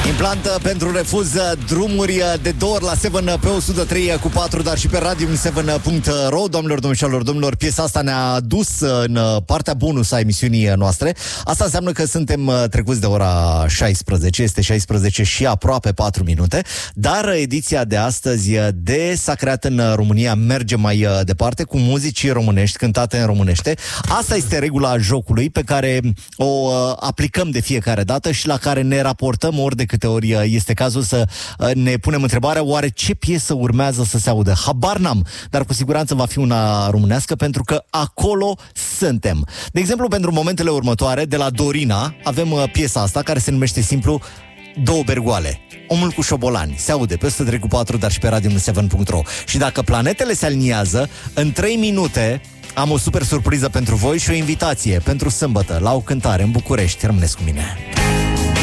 Implantă pentru refuz drumuri de 2 ori la 7 pe 103 cu 4, dar și pe radio7.ro. Doamnelor, domnișoarelor, domnilor, piesa asta ne-a dus în partea bonus a emisiunii noastre. Asta înseamnă că suntem trecuți de ora 16, este 16 și aproape 4 minute, dar ediția de astăzi de S-a creat în România merge mai departe cu muzici românești, cântate în românește. Asta este regula jocului pe care o aplicăm de fiecare dată și la care ne raportăm ori de câte ori este cazul să ne punem întrebarea, oare ce piesă urmează să se audă? Habar n-am, dar cu siguranță va fi una românească, pentru că acolo suntem. De exemplu, pentru momentele următoare, de la Dorina, avem piesa asta care se numește simplu Două bergoale. Omul cu șobolani. Se aude pe 103.4, dar și pe radio7.ro. Și dacă planetele se aliniază, în 3 minute am o super surpriză pentru voi și o invitație pentru sâmbătă la o cântare în București. Rămâneți cu mine.